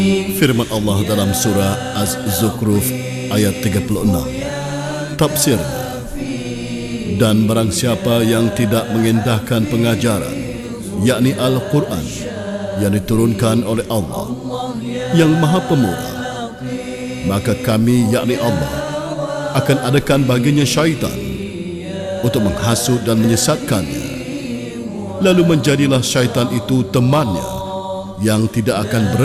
Firman Allah dalam surah Az-Zukhruf ayat 36. Tafsirnya, dan barang siapa yang tidak mengendahkan pengajaran, yakni Al-Quran yang diturunkan oleh Allah yang Maha Pemurah, maka kami, yakni Allah, akan adakan baginya syaitan untuk menghasut dan menyesatkannya. Lalu menjadilah syaitan itu temannya yang tidak akan berhenti